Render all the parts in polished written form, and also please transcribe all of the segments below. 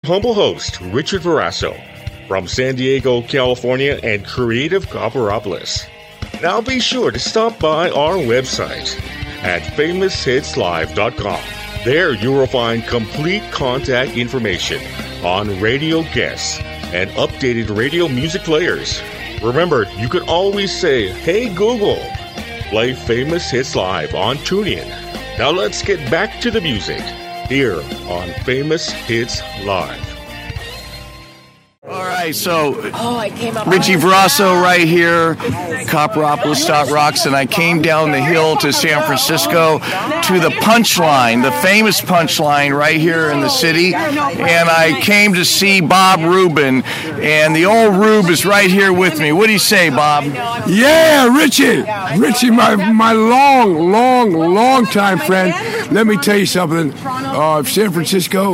humble host, Richard Verasso, from San Diego, California, and Creative Copperopolis. Now be sure to stop by our website at FamousHitsLive.com. There you will find complete contact information on radio guests and updated radio music players. Remember, you can always say, "Hey Google, play Famous Hits Live on TuneIn." Now let's get back to the music here on Famous Hits Live. All right, so Richie Verasso right here, Copperopolis Stock Rocks, and I came down the hill to San Francisco to the Punchline, the famous Punchline right here in the city, and I came to see Bob Rubin, and the old Rube is right here with me. What do you say, Bob? Yeah, Richie, my long time friend. Let me tell you something. San Francisco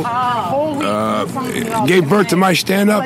gave birth to my stand-up.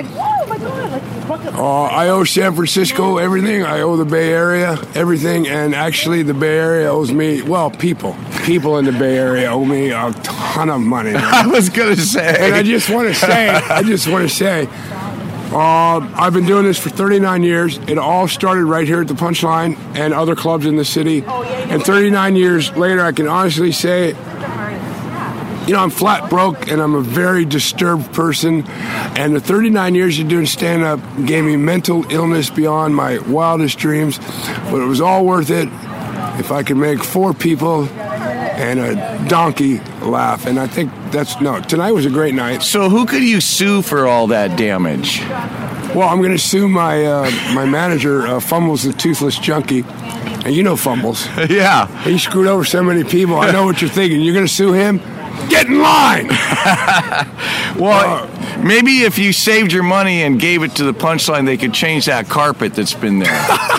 I owe San Francisco everything. I owe the Bay Area everything, and actually the Bay Area owes me, well, people in the Bay Area owe me a ton of money. I was going to say. And I just want to say, I've been doing this for 39 years. It all started right here at the Punchline and other clubs in the city. And 39 years later, I can honestly say, I'm flat broke, and I'm a very disturbed person. And the 39 years of doing stand-up gave me mental illness beyond my wildest dreams. But it was all worth it if I could make 4 people and a donkey laugh. And I think tonight was a great night. So who could you sue for all that damage? Well, I'm going to sue my manager, Fumbles the Toothless Junkie. And you know Fumbles. Yeah. He screwed over so many people. I know what you're thinking. You're going to sue him? Get in line! Well, maybe if you saved your money and gave it to the Punchline, they could change that carpet that's been there.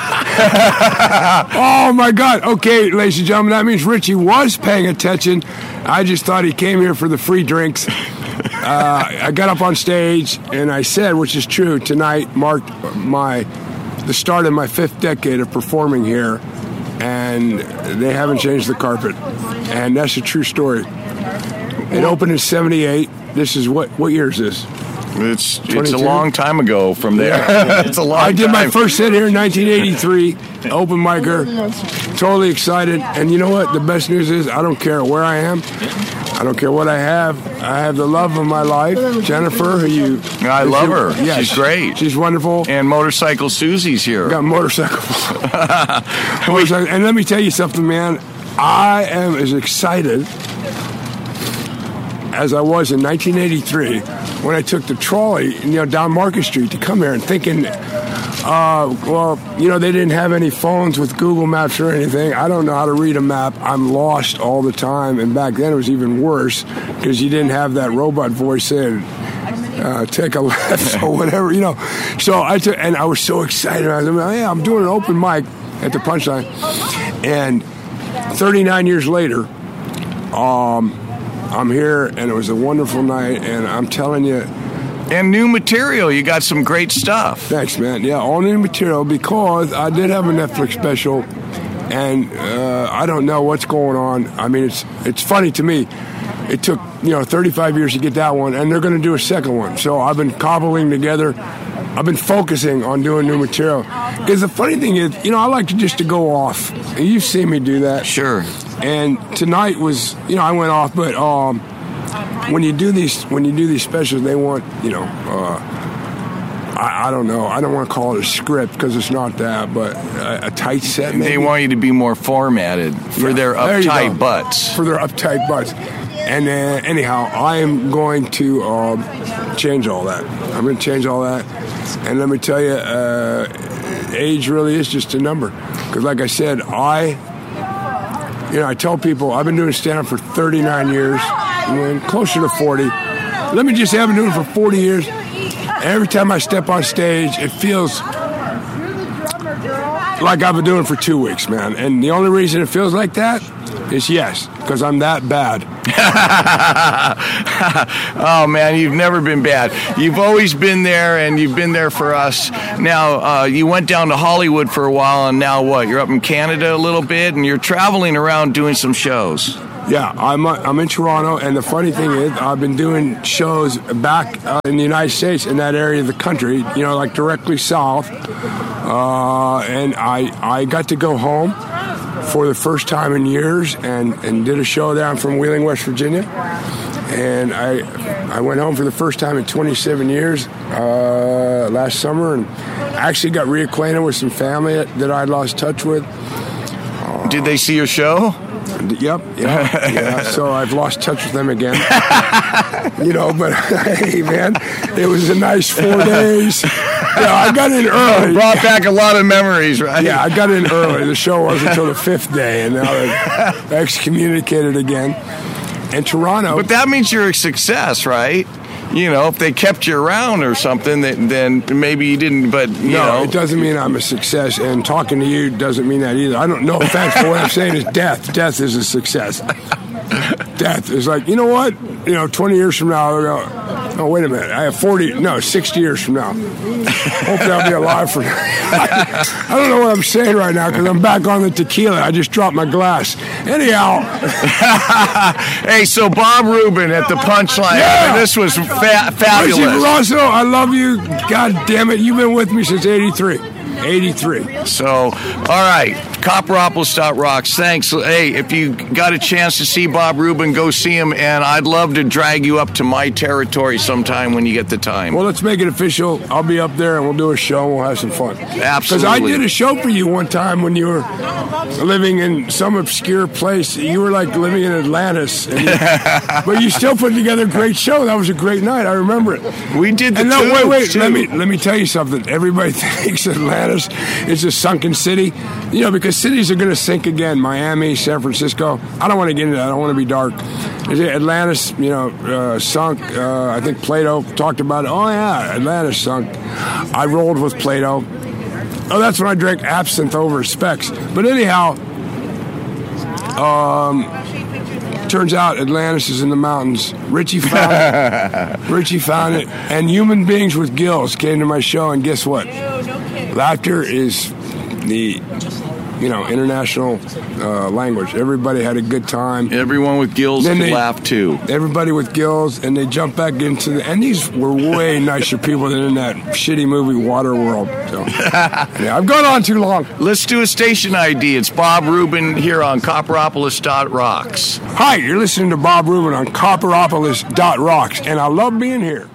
Oh, my God. Okay, ladies and gentlemen, that means Richie was paying attention. I just thought he came here for the free drinks. I got up on stage, and I said, which is true, tonight marked the start of my 5th decade of performing here, and they haven't changed the carpet. And that's a true story. It opened in 78. This is what year is this? It's a long time ago from there. Yeah. It's a long I did time. my first set here in 1983, open micer, totally excited. And you know what? The best news is I don't care where I am. I don't care what I have. I have the love of my life, Jennifer, I love her. Yeah, she's great. She's wonderful. And Motorcycle Susie's here. Got motorcycles. And let me tell you something, man. I am as excited as I was in 1983 when I took the trolley, down Market Street to come here and thinking, they didn't have any phones with Google Maps or anything. I don't know how to read a map. I'm lost all the time. And back then it was even worse because you didn't have that robot voice saying, take a left or whatever, So I was so excited. I was like, yeah, I'm doing an open mic at the Punchline. And 39 years later, I'm here, and it was a wonderful night, and I'm telling you. And new material. You got some great stuff. Thanks, man. Yeah, all new material, because I did have a Netflix special, and I don't know what's going on. I mean, it's funny to me. It took, 35 years to get that one, and they're going to do a second one. So I've been cobbling together. I've been focusing on doing new material. Because the funny thing is, I like to go off. And you've seen me do that. Sure. And tonight was, I went off, but when you do these specials, they want, I don't know. I don't want to call it a script because it's not that, but a tight set. Maybe. They want you to be more formatted for their uptight butts. For their uptight butts. And anyhow, I am going to change all that. I'm going to change all that. And let me tell you, age really is just a number. Because like I said, I tell people I've been doing stand-up for 39 years, closer to 40. Let me just say I've been doing it for 40 years. Every time I step on stage, it feels like I've been doing it for 2 weeks, man. And the only reason it feels like that is because I'm that bad. Oh, man, you've never been bad. You've always been there, and you've been there for us. Now, you went down to Hollywood for a while, and now what? You're up in Canada a little bit, and you're traveling around doing some shows. Yeah, I'm in Toronto, and the funny thing is, I've been doing shows back in the United States in that area of the country, you know, like directly south, and I got to go home for the first time in years and did a show there. I'm from Wheeling, West Virginia, and I went home for the first time in 27 years last summer, and actually got reacquainted with some family that I'd lost touch with. Did they see your show? Yep. Yeah. So I've lost touch with them again. You know, but hey, man, it was a nice 4 days. Yeah, I got in early. Brought back a lot of memories, right? Yeah, I got in early. The show wasn't until the 5th day, and now they're excommunicated again. And Toronto. But that means you're a success, right? You know, if they kept you around or something, then maybe you didn't, but, you know. No, it doesn't mean I'm a success, and talking to you doesn't mean that either. I don't know. In fact, what I'm saying is death. Death is a success. Death is like, you know what? You know, 20 years from now, I'll go, oh, wait a minute. I have 60 years from now. Hopefully I'll be alive for I don't know what I'm saying right now because I'm back on the tequila. I just dropped my glass. Anyhow. Hey, so Bob Rubin at the Punchline. Yeah. This was fabulous. Richie Verasso, I love you. God damn it. You've been with me since 83. So, all right, Copperopolis.rocks. Thanks. Hey, if you got a chance to see Bob Rubin, go see him, and I'd love to drag you up to my territory sometime when you get the time. Well, let's make it official. I'll be up there, and we'll do a show, and we'll have some fun. Absolutely. Because I did a show for you one time when you were living in some obscure place. You were like living in Atlantis, but you still put together a great show. That was a great night. I remember it. We did the and no, wait. Too. Let me tell you something. Everybody thinks Atlantis is a sunken city, you know, because cities are going to sink again. Miami, San Francisco. I don't want to get into that. I don't want to be dark. Atlantis, you know, sunk. I think Plato talked about it. Oh, yeah, Atlantis sunk. I rolled with Plato. Oh, that's when I drank absinthe over Specs. But anyhow, turns out Atlantis is in the mountains. Richie found it. And human beings with gills came to my show, and guess what? Laughter is the, you know, international language. Everybody had a good time. Everyone with gills could laugh too. Everybody with gills, and they jumped back into and these were way nicer people than in that shitty movie Waterworld. So, yeah, I've gone on too long. Let's do a station ID. It's Bob Rubin here on Copperopolis.rocks. Hi, you're listening to Bob Rubin on Copperopolis.rocks, and I love being here.